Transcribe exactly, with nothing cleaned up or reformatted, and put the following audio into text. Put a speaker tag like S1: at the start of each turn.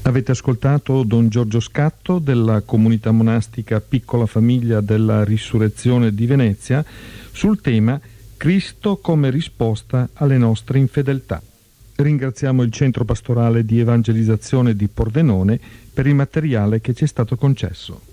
S1: Avete ascoltato Don Giorgio Scatto della comunità monastica Piccola Famiglia della Risurrezione di Venezia sul tema Cristo come risposta alle nostre infedeltà. Ringraziamo il Centro Pastorale di Evangelizzazione di Pordenone per il materiale che ci è stato concesso.